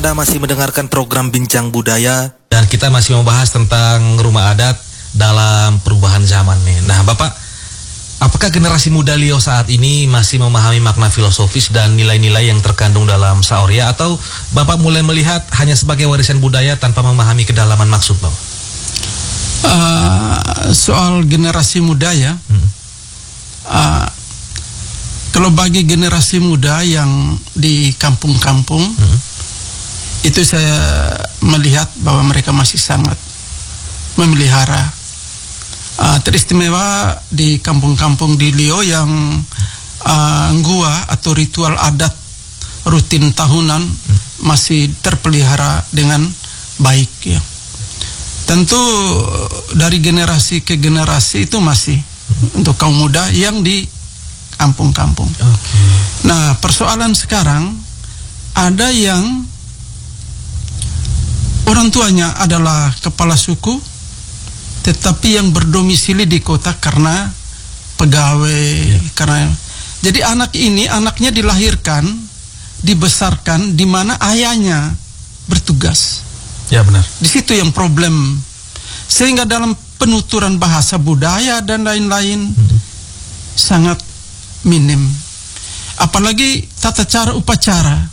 Anda masih mendengarkan program Bincang Budaya. Dan kita masih membahas tentang rumah adat dalam perubahan zaman nih. Nah Bapak, apakah generasi muda Lio saat ini masih memahami makna filosofis dan nilai-nilai yang terkandung dalam Saorya, atau Bapak mulai melihat hanya sebagai warisan budaya tanpa memahami kedalaman maksud Bapak? Soal generasi muda ya, kalau bagi generasi muda yang di kampung-kampung, itu saya melihat bahwa mereka masih sangat memelihara. Teristimewa di kampung-kampung di Lio yang gua atau ritual adat rutin tahunan masih terpelihara dengan baik ya. Tentu dari generasi ke generasi itu masih untuk kaum muda yang di kampung-kampung. Nah, persoalan sekarang ada yang orang tuanya adalah kepala suku, tetapi yang berdomisili di kota karena pegawai, karena jadi anaknya dilahirkan, dibesarkan di mana ayahnya bertugas. Ya benar. Di situ yang problem. Sehingga dalam penuturan bahasa budaya dan lain-lain sangat minim. Apalagi tata cara upacara.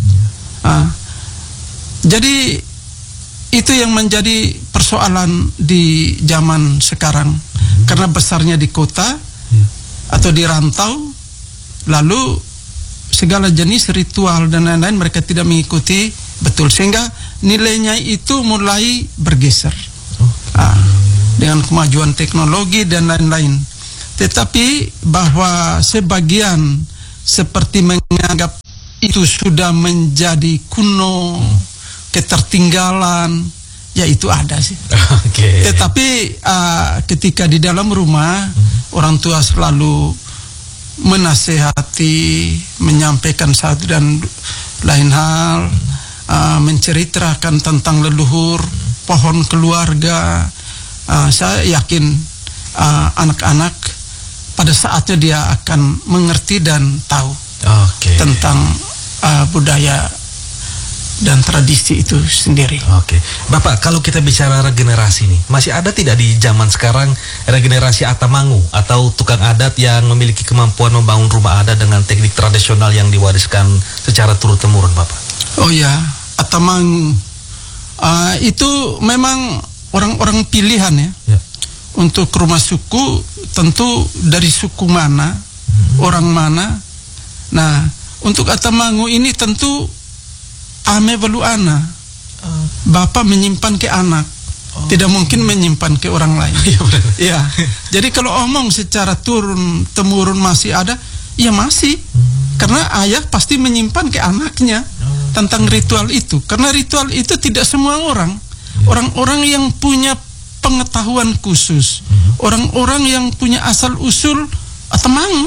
Jadi itu yang menjadi persoalan di zaman sekarang. Karena besarnya di kota atau di rantau, lalu segala jenis ritual dan lain-lain mereka tidak mengikuti betul, sehingga nilainya itu mulai bergeser dengan kemajuan teknologi dan lain-lain. Tetapi bahwa sebagian seperti menganggap itu sudah menjadi kuno, ketertinggalan, ya itu ada sih. Tetapi ketika di dalam rumah, orang tua selalu menasehati, menyampaikan satu dan lain hal, menceritakan tentang leluhur, pohon keluarga. Saya yakin anak-anak pada saatnya dia akan mengerti dan tahu tentang budaya dan tradisi itu sendiri. Bapak, kalau kita bicara regenerasi nih, masih ada tidak di zaman sekarang regenerasi atamangu atau tukang adat yang memiliki kemampuan membangun rumah adat dengan teknik tradisional yang diwariskan secara turun-temurun, Bapak? Oh ya, atamangu itu memang orang-orang pilihan ya. Untuk rumah suku tentu dari suku mana, orang mana. Nah, untuk atamangu ini tentu ame belu ana. Bapak menyimpan ke anak. Tidak mungkin menyimpan ke orang lain. Ya. Jadi kalau omong secara turun temurun masih ada, ya masih. Karena ayah pasti menyimpan ke anaknya tentang ritual itu. Karena ritual itu tidak semua orang. Orang-orang yang punya pengetahuan khusus, orang-orang yang punya asal usul atamangu.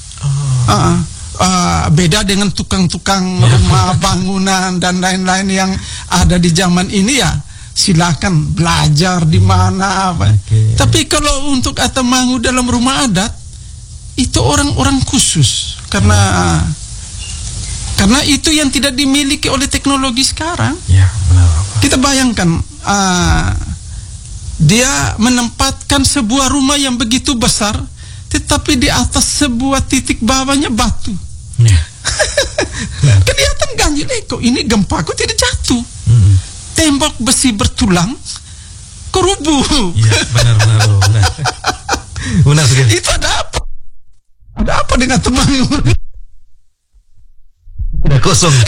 Beda dengan tukang-tukang rumah bangunan dan lain-lain yang ada di zaman ini, ya silakan belajar di mana. Tapi kalau untuk atamangu dalam rumah adat itu orang-orang khusus, karena itu yang tidak dimiliki oleh teknologi sekarang. Kita bayangkan dia menempatkan sebuah rumah yang begitu besar, tetapi di atas sebuah titik bawahnya batu. Kelihatan ganjil, kok ini gempa kok tidak jatuh. Tembok besi bertulang kerubuh. Benar. Itu ada apa? Ada apa dengan teman? Udah kosong.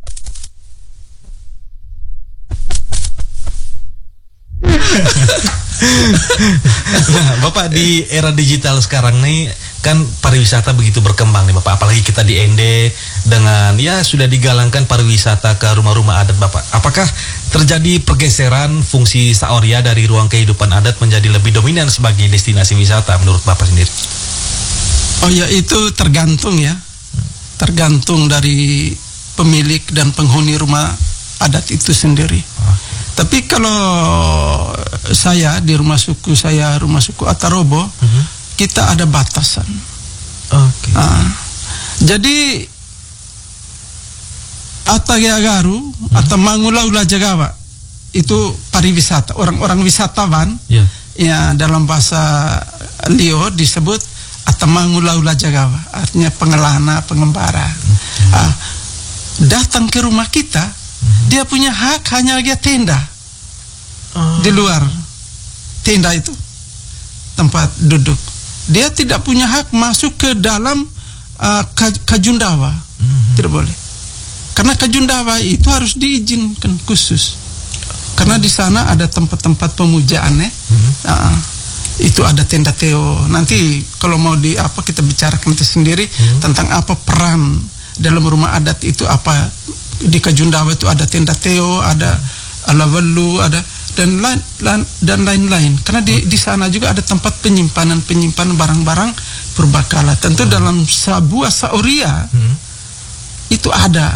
Nah, Bapak, di era digital sekarang nih kan pariwisata begitu berkembang nih Bapak, apalagi kita di Ende dengan sudah digalangkan pariwisata ke rumah-rumah adat Bapak. Apakah terjadi pergeseran fungsi Saorya dari ruang kehidupan adat menjadi lebih dominan sebagai destinasi wisata menurut Bapak sendiri? Oh ya, itu tergantung ya. Tergantung dari pemilik dan penghuni rumah adat itu sendiri. Tapi kalau saya di rumah suku Atarobo, kita ada batasan. Jadi Atagagaru atau Mangulaula Jagawa itu pariwisata, orang-orang wisatawan. Ya, dalam bahasa Lio disebut Atamangulaula Jagawa, artinya pengelana, pengembara. Datang ke rumah kita, dia punya hak hanya dia tenda di luar tenda itu tempat duduk. Dia tidak punya hak masuk ke dalam Kajundawa, tidak boleh. Karena Kajundawa itu harus diizinkan khusus. Karena di sana ada tempat-tempat pemujaan ya. Itu ada tenda Teo. Nanti kalau mau kita bicarakan itu sendiri tentang apa peran dalam rumah adat itu, apa di Kajundawa itu ada tenda Teo, ada Alawelu, ada dan lain-lain. Karena di sana juga ada tempat penyimpanan barang-barang purbakala. Tentu dalam sebuah saoria itu ada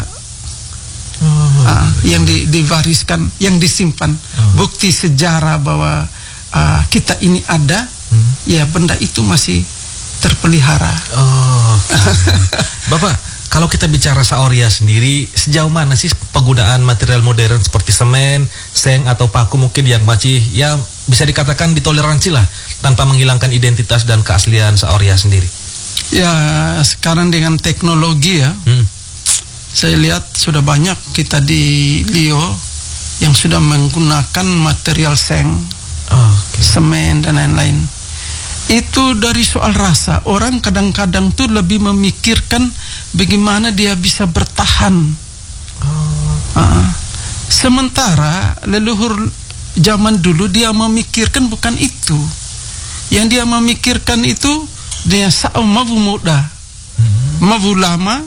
yang diwariskan, yang disimpan, bukti sejarah bahwa kita ini ada, ya benda itu masih terpelihara. Bapak, kalau kita bicara saoria sendiri, sejauh mana sih penggunaan material modern seperti semen, seng atau paku mungkin yang masih ya bisa dikatakan ditoleransi lah tanpa menghilangkan identitas dan keaslian saoria sendiri? Ya sekarang dengan teknologi ya, saya lihat sudah banyak kita di Lio yang sudah menggunakan material seng, semen dan lain-lain. Itu dari soal rasa. Orang kadang-kadang tuh lebih memikirkan bagaimana dia bisa bertahan. Sementara leluhur zaman dulu dia memikirkan bukan itu. Yang dia memikirkan itu dia mabu muda, mabu lama,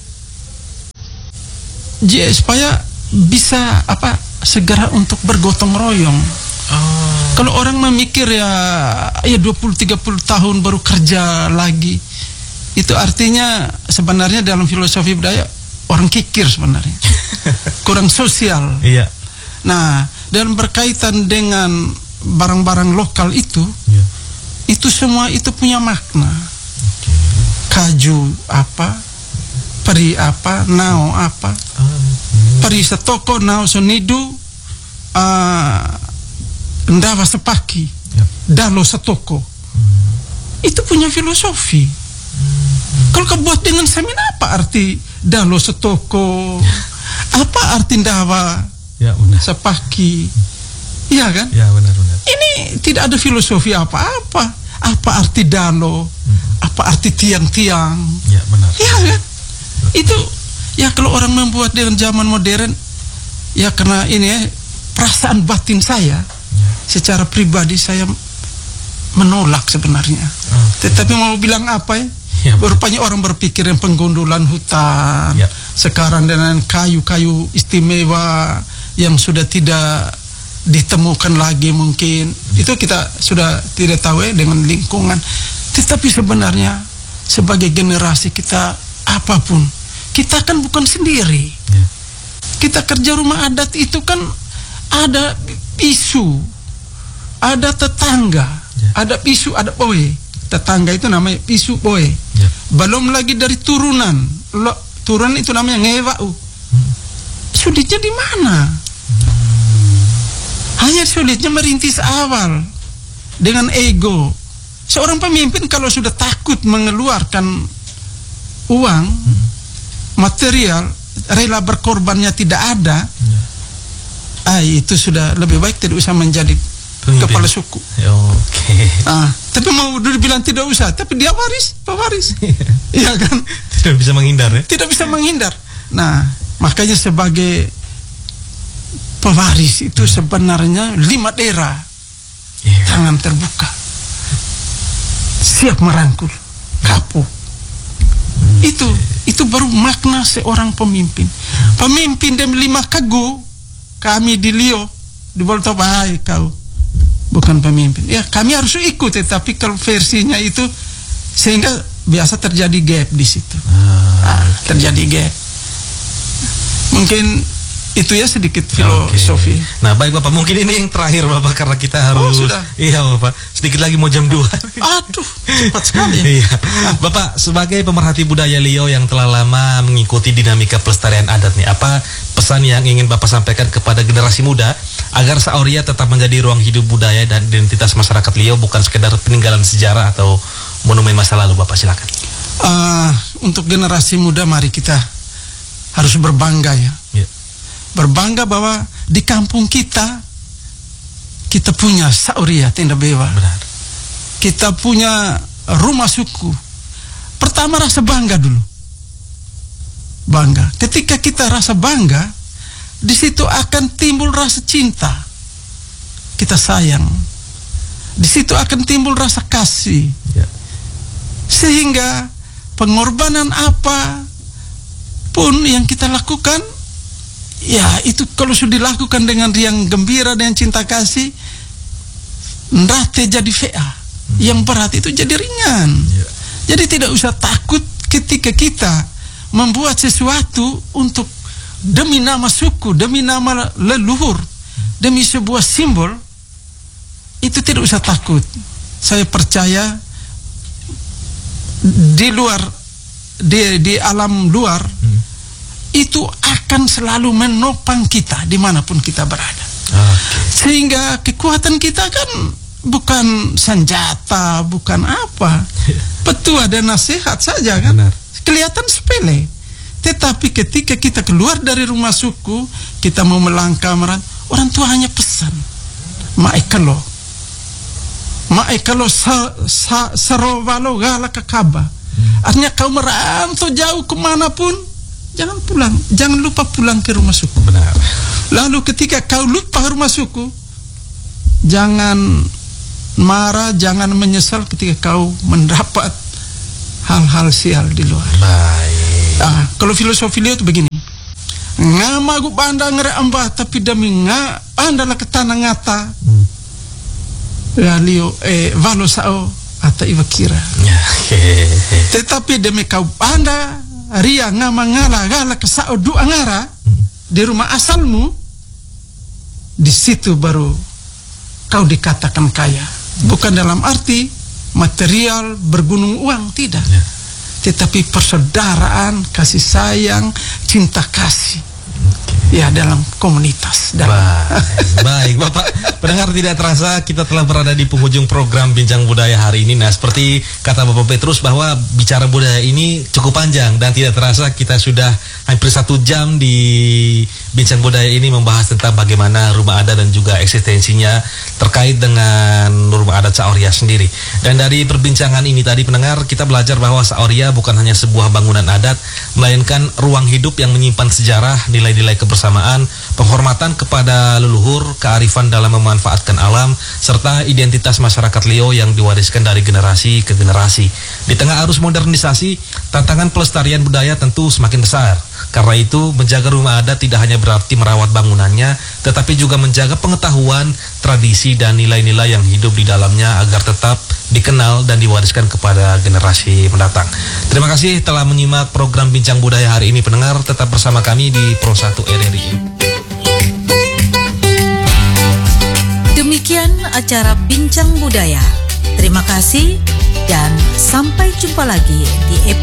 supaya bisa segera untuk bergotong royong. Kalau orang memikir ya 20-30 tahun baru kerja lagi, itu artinya sebenarnya dalam filosofi budaya orang kikir sebenarnya. Kurang sosial. Iya. Nah, dalam berkaitan dengan barang-barang lokal itu semua itu punya makna. Kaju apa, peri apa, nao apa. Peri setoko, nao sonidu, ndawa sepaki, dalo setoko. Itu punya filosofi. Kalau kau buat dengan semen, apa arti dalo setoko? Apa arti ndawa sepaki? Iya kan? Ya benar. Ini tidak ada filosofi apa-apa. Apa arti dalo? Apa arti tiang-tiang? Ya benar. Iya kan? Itu ya kalau orang membuat dengan zaman modern, ya karena ini perasaan batin saya. Secara pribadi saya menolak sebenarnya. Tetapi mau bilang apa ya? Rupanya orang berpikir yang penggundulan hutan sekarang dengan kayu-kayu istimewa yang sudah tidak ditemukan lagi mungkin. Itu kita sudah tidak tahu dengan lingkungan. Tetapi sebenarnya sebagai generasi kita apapun, kita kan bukan sendiri. Kita kerja rumah adat itu kan ada isu, ada tetangga, ada pisu, ada boy. Tetangga itu namanya pisu boy. Belum lagi dari turunan. Turunan itu namanya ngewau. Sulitnya di mana? Hanya sulitnya merintis awal dengan ego. Seorang pemimpin kalau sudah takut mengeluarkan uang, material, rela berkorbannya tidak ada, itu sudah lebih baik tidak usah menjadi kepala suku. Tapi mau dibilang tidak usah, tapi dia pewaris. Iya kan? Tidak bisa menghindar ya? Tidak bisa menghindar. Nah, makanya sebagai pewaris itu sebenarnya 5 daerah tangan terbuka, siap merangkul, kapok. Itu baru makna seorang pemimpin. Pemimpin dan 5 kagu kami di Lio di Bolto bahai kau bukan pemimpin. Ya kami harus ikut, tetapi kalau versinya itu sehingga biasa terjadi gap di situ. Terjadi gap. Mungkin Itu ya sedikit filosofi. Nah, baik Bapak, mungkin ini yang terakhir Bapak karena kita harus sudah. Iya Bapak, sedikit lagi mau jam 2. Aduh, cepat sekali. Iya. Bapak, sebagai pemerhati budaya Liau yang telah lama mengikuti dinamika pelestarian adat nih, apa pesan yang ingin Bapak sampaikan kepada generasi muda agar Saoria tetap menjadi ruang hidup budaya dan identitas masyarakat Liau, bukan sekedar peninggalan sejarah atau monumen masa lalu, Bapak silakan. Untuk generasi muda, mari kita harus berbangga ya. Berbangga bahwa di kampung kita punya Saoria Tenda Bewa. Benar. Kita punya rumah suku. Pertama rasa bangga dulu. Bangga. Ketika kita rasa bangga, di situ akan timbul rasa cinta. Kita sayang. Di situ akan timbul rasa kasih. Ya. Sehingga pengorbanan apa pun yang kita lakukan, ya itu kalau sudah dilakukan dengan riang gembira, dengan cinta kasih, nrate jadi VA. Yang berat itu jadi ringan. Jadi tidak usah takut ketika kita membuat sesuatu untuk demi nama suku, demi nama leluhur, demi sebuah simbol. Itu tidak usah takut. Saya percaya di alam luar itu akan selalu menopang kita dimanapun kita berada. Sehingga kekuatan kita kan bukan senjata, bukan apa, petua dan nasihat saja kan. Benar. Kelihatan sepele, tetapi ketika kita keluar dari rumah suku, kita mau melangkah orang tua hanya pesan maekalo sarowalo gala kakaba. Artinya kau merantau jauh kemanapun, jangan pulang, jangan lupa pulang ke rumah suku. Benar. Lalu ketika kau lupa rumah suku, jangan marah, jangan menyesal ketika kau mendapat hal-hal sial di luar. Baik. Kalau filosofi Liau itu begini, ngama gu banda ngere ambah tapi demi anda lah ketana ngata. Ya Liau valo sao ata iwakira. Tetapi demi kau anda ria ngama ngala gala kesao du angara di rumah asalmu, di situ baru kau dikatakan kaya. Bukan dalam arti material bergunung uang, tidak. Tetapi persaudaraan, kasih sayang, cinta kasih. Ya, dalam komunitas. Baik, Bapak pendengar, tidak terasa kita telah berada di penghujung program Bincang Budaya hari ini. Nah, seperti kata Bapak Petrus bahwa bicara budaya ini cukup panjang, dan tidak terasa kita sudah hampir 1 jam di Bincang Budaya ini membahas tentang bagaimana rumah adat dan juga eksistensinya terkait dengan rumah adat Saoria sendiri. Dan dari perbincangan ini tadi pendengar, kita belajar bahwa Saoria bukan hanya sebuah bangunan adat, melainkan ruang hidup yang menyimpan sejarah, nilai-nilai kebersamaan, penghormatan kepada leluhur, kearifan dalam memanfaatkan alam, serta identitas masyarakat Liau yang diwariskan dari generasi ke generasi. Di tengah arus modernisasi, tantangan pelestarian budaya tentu semakin besar. Karena itu, menjaga rumah adat tidak hanya berarti merawat bangunannya, tetapi juga menjaga pengetahuan, tradisi, dan nilai-nilai yang hidup di dalamnya agar tetap dikenal dan diwariskan kepada generasi mendatang. Terima kasih telah menyimak program Bincang Budaya hari ini pendengar. Tetap bersama kami di Pro 1 RRI. Demikian acara Bincang Budaya. Terima kasih dan sampai jumpa lagi di